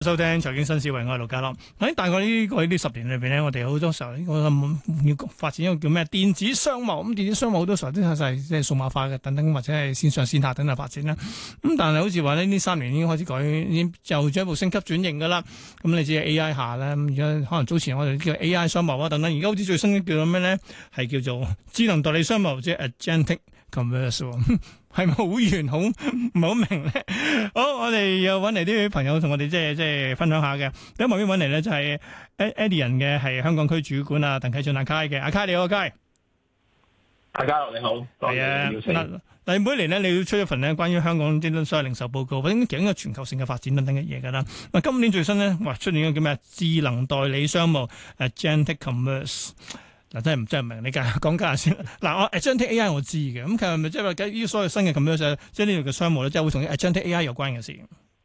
收聽財經新思維，我係盧家樂。喺大概呢10年裏邊咧，我哋好多時候我諗要發展一個叫咩電子商貿。咁電子商貿好多時候都係即係數碼化嘅等等，或者係線上線下等等發展啦。咁但係好似話呢3年已經開始已經就進一步升級轉型噶啦。咁你知 AI 下咧，而家可能早前我哋叫 AI 商貿啊等等，而家好似最新嘅叫做咩咧，係叫做智能代理商貿，即係 Agentic Commerce。係咪好遠好唔係好明咧？好，我哋又揾嚟啲朋友同我哋即係分享下嘅。喺旁邊揾嚟咧就係 Adyen 嘅係香港區主管啊鄧啟俊阿 Kai 嘅。阿 Kai 你好，阿 Kai。 大家好，你好。 係啊，嗱，每年咧你要出一份咧關於香港啲所有零售報告，或者整個全球性嘅發展等等嘅嘢㗎啦。嗱，今年最新咧，哇出現咗叫咩？智能代理商務 Agentic Commerce。嗱，真係唔明，你講解下先。嗱，我 Agentic AI 我知嘅，咁其實係咪即係話呢啲所有新嘅咁樣即係呢度嘅商務咧，即係會同 Agentic AI 有關嘅事？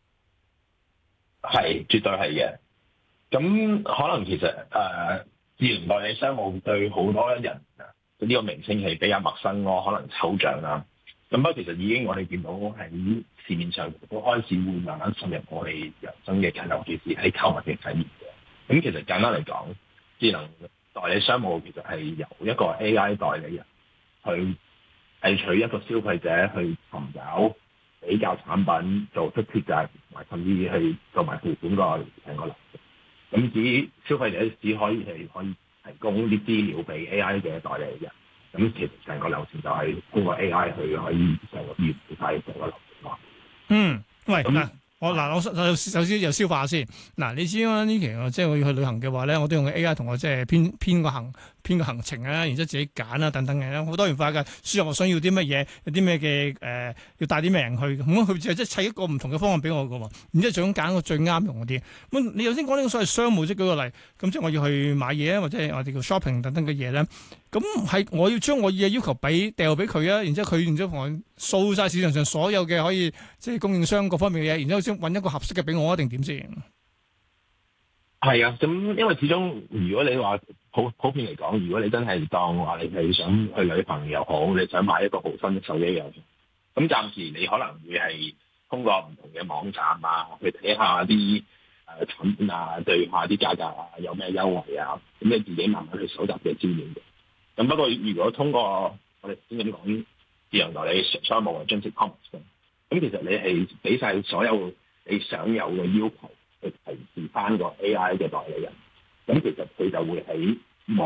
係，絕對係嘅。咁可能其實智能代理商務對好多人呢個名稱係比較陌生咯，可能抽象啦。咁不過其實已經我哋見到喺市面上都開始會慢慢滲入我哋人生嘅尤其是喺購物嘅體驗嘅。咁其實簡單嚟講，智能代理商務其實係由一個 AI 代理人去係取一個消費者去尋找比較產品做出設計，同埋甚至去做埋付款個成個流程。咁至於消費者只可以提供啲資料俾 AI 嘅代理人。咁其實成個流程就係通過 AI 去可以成個完成成個流程咯。 喂嗱。我首先又消化先。嗱，你知啦，呢期即係我要去旅行嘅話咧，我都用 AI 同我即係編個行程啊，然之後自己揀啊等等嘅，好多元化嘅。輸入我想要啲乜嘢，有啲咩嘅要帶啲咩人去，咁佢就即係砌一個唔同嘅方案俾我嘅喎。然之後想揀個最啱用嗰啲。咁你頭先講呢個所謂商務，即係舉個例，咁即係我要去買嘢啊，或者係我哋叫 shopping 等等嘅嘢咧。咁係我要將我嘅要求掉俾佢啊，然之後同我掃晒市場上所有嘅可以即係供應商各方面嘅嘢，然之後先揾一個合適嘅俾我一定點先？ 係啊，咁因為始終如果你話普遍嚟講，如果你真係當話你係想去旅行又好，你想買一個好新嘅手機又好，咁暫時你可能會係通過唔同嘅網站啊，去睇下啲產品啊，對下啲價格啊，有咩優惠啊，咁你自己慢慢去搜集嘅資料嘅。咁不過，如果通過我哋先咁講智能代理商務嘅 Agentic Commerce，咁其實你係俾晒所有你想有嘅要求去提示翻個 AI 嘅代理人，咁其實佢就會喺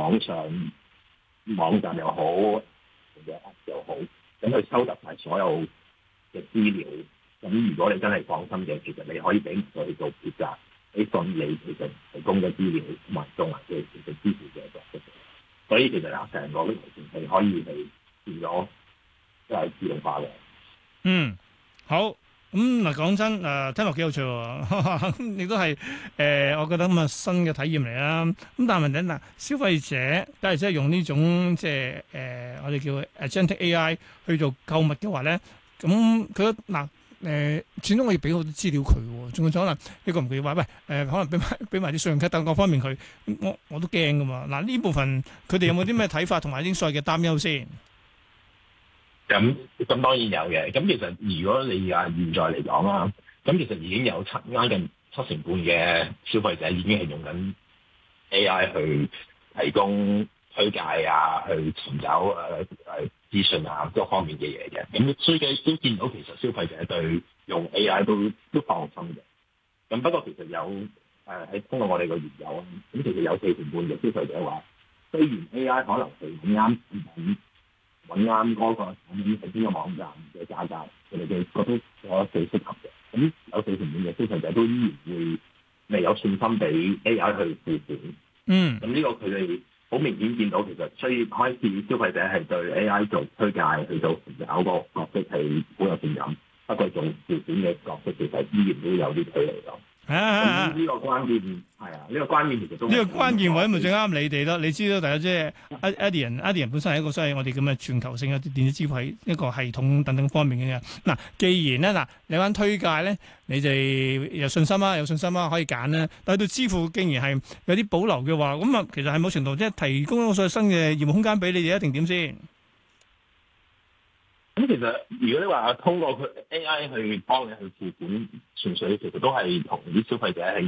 網站又好，或者 App 又好，咁去收集晒所有嘅資料。咁如果你真係放心嘅，其實你可以俾佢去做決策，你信你其實提供嘅資料同埋做埋嘅其實支付嘅角色。所以其實成個流程係可以係變咗即係自動化嘅。 好。嗱，講真，聽落幾有趣喎，亦都係我覺得咁新嘅體驗嚟啦。咁但係問題嗱，消費者假如真係用呢種即係我哋叫 Agentic AI 去做購物嘅話咧，咁佢始終我要俾好多資料佢喎，仲有可能呢個唔佢話喂可能俾埋啲信用卡等各方面佢，我都驚噶嘛。嗱，呢部分佢哋有冇啲咩睇法同埋啲所謂嘅擔憂先？ 咁當然有嘅。咁其實如果你現在嚟講啦，咁其實已經有啱近70%嘅消費者已經係用緊 AI 去提供推介啊，去尋找資訊啊各方面嘅嘢嘅。咁所以都見到其實消費者對用 AI 都放心嘅。咁不過其實有喺通過我哋個研究啊，咁其實有4成半嘅消費者話，雖然 AI 可能係啱揾啱嗰個產品喺邊個網站嘅價格，佢哋覺得我最適合嘅。咁有4成半嘅消費者都依然會未有信心俾 AI 去付款。咁呢個佢哋好明顯見到，其實所以開始消費者係對 AI 做推介去到尋找個角色係好有信任，不過做付款嘅角色其實依然都有啲距離咯。呢個關鍵係呢個關鍵其實都呢個關鍵位咪最啱你哋咯。你知道大家即係 Adyen 本身係一個所謂我哋咁嘅全球性嘅電子支付一個系統等等方面嘅嘢。嗱，既然咧你玩推介咧，你哋有信心啊，可以揀啦。但係對支付竟然係有啲保留嘅話，咁啊其實係某程度即係提供咗所謂新嘅業務空間俾你哋，一定點先？ 咁其實如果你話通過佢 AI 去幫你去付款，純粹其實都係同啲消費者係